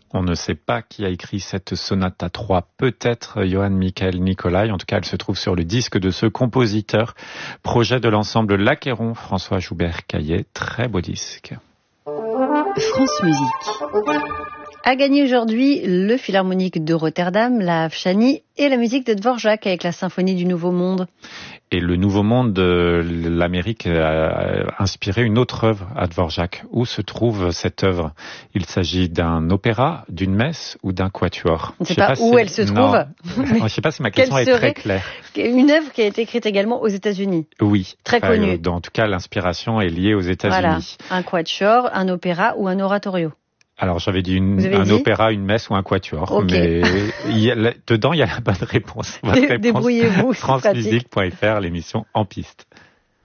On ne sait pas qui a écrit cette sonate à 3, peut-être Johann Michael Nicolai. En tout cas, elle se trouve sur le disque de ce compositeur, projet de l'ensemble L'Achéron, François Joubert-Caillet. Très beau disque. France Musique. A gagné aujourd'hui le Philharmonique de Rotterdam, la Afshani et la musique de Dvorak avec la Symphonie du Nouveau Monde. Et le Nouveau Monde, l'Amérique a inspiré une autre œuvre à Dvorak. Où se trouve cette œuvre? Il s'agit d'un opéra, d'une messe ou d'un quatuor? Je ne sais pas où elle se trouve. Je ne sais pas si ma question est très claire. Une œuvre qui a été écrite également aux États-Unis. Oui. Très connue. En tout cas, l'inspiration est liée aux États-Unis. Voilà. Un quatuor, un opéra ou un oratorio. Alors, j'avais dit un opéra, une messe ou un quatuor. Okay. Mais dedans, il y a la bonne réponse. Débrouillez-vous. FranceMusique.fr, l'émission En Piste.